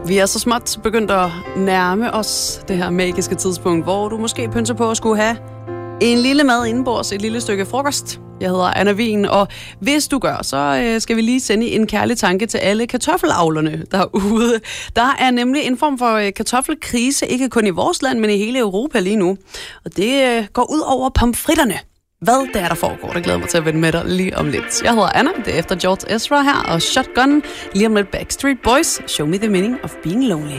Vi er så småt begyndt at nærme os det her magiske tidspunkt, hvor du måske pynser på at skulle have en lille mad indenbords, et lille stykke frokost. Jeg hedder Anna Wien, og hvis du gør, så skal vi lige sende en kærlig tanke til alle kartoffelavlerne derude. Der er nemlig en form for kartoffelkrise, ikke kun i vores land, men i hele Europa lige nu. Og det går ud over pomfritterne. Hvad det er, der foregår, det glæder mig til at vende med dig lige om lidt. Jeg hedder Anna, det er efter George Ezra her, og Shotgun lige om lidt Backstreet Boys, Show Me the Meaning of Being Lonely.